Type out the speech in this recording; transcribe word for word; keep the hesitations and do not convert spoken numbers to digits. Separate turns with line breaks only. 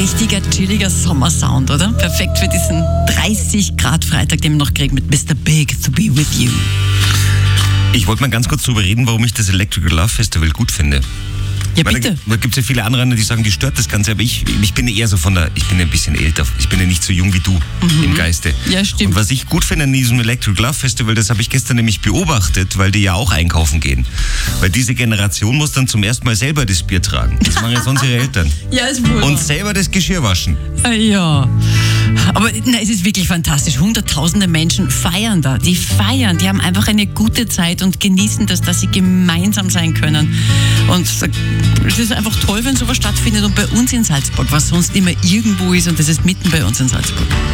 richtiger, chilliger Sommersound, oder? Perfekt für diesen dreißig Grad Freitag, den wir noch kriegen mit Mister Big to be with you.
Ich wollte mal ganz kurz darüber reden, warum ich das Electrical Love Festival gut finde.
Ja,
Weil
bitte.
Da, da gibt es ja viele andere, die sagen, die stört das Ganze, aber ich, ich bin eher so von der, ich bin ein bisschen älter, ich bin ja nicht so jung wie du mhm. im Geiste.
Ja, stimmt.
Und was ich gut finde an diesem Electric Love Festival, das habe ich gestern nämlich beobachtet, weil die ja auch einkaufen gehen. Weil diese Generation muss dann zum ersten Mal selber das Bier tragen. Das machen ja sonst ihre Eltern.
Ja, ist wohl.
Und selber das Geschirr waschen.
Ja. Aber na, es ist wirklich fantastisch. Hunderttausende Menschen feiern da. Die feiern, die haben einfach eine gute Zeit und genießen das, dass sie gemeinsam sein können. Und es ist einfach toll, wenn sowas stattfindet und bei uns in Salzburg, was sonst immer irgendwo ist, und das ist mitten bei uns in Salzburg.